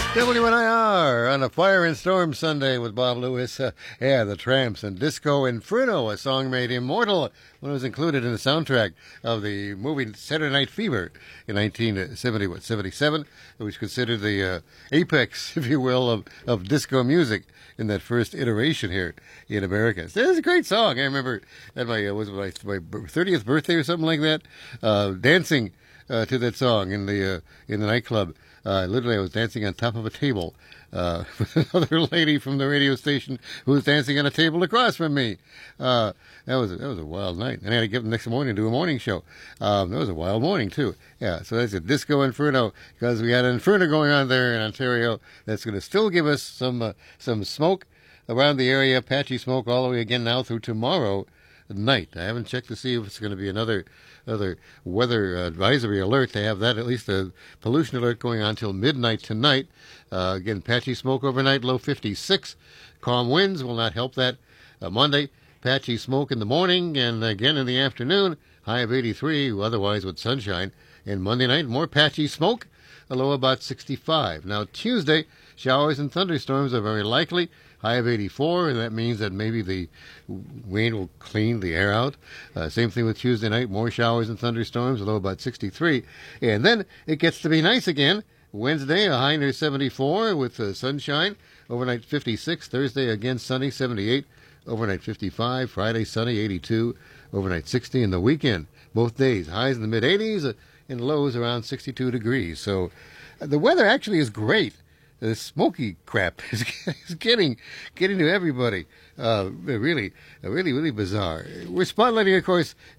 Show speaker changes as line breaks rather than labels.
WNIR on a Fire and Storm Sunday with Bob Lewis. The Tramps and Disco Inferno, a song made immortal when it was included in the soundtrack of the movie Saturday Night Fever in 1977, which was considered the apex, if you will, of disco music in that first iteration here in America. So it's a great song. I remember at my 30th birthday or something like that, dancing to that song in the nightclub. Literally, I was dancing on top of a table with another lady from the radio station who was dancing on a table across from me. That was a wild night. And I had to get up the next morning and do a morning show. That was a wild morning, too. Yeah, so that's a Disco Inferno, because we had an inferno going on there in Ontario that's going to still give us some smoke around the area, patchy smoke all the way again now through tomorrow night. I haven't checked to see if it's going to be another weather advisory alert. They have that, at least a pollution alert going on till midnight tonight. Again, patchy smoke overnight, low 56. Calm winds will not help that. Monday, patchy smoke in the morning and again in the afternoon, high of 83, otherwise with sunshine. And Monday night, more patchy smoke, a low about 65. Now, Tuesday, showers and thunderstorms are very likely. High of 84, and that means that maybe the rain will clean the air out. Same thing with Tuesday night, more showers and thunderstorms, a low about 63. And then it gets to be nice again. Wednesday, a high near 74 with sunshine. Overnight 56. Thursday, again sunny, 78. Overnight 55. Friday, sunny, 82. Overnight 60. And the weekend, both days, highs in the mid-80s and lows around 62 degrees. So the weather actually is great. The smoky crap is getting to everybody. Really bizarre. We're spotlighting, of course,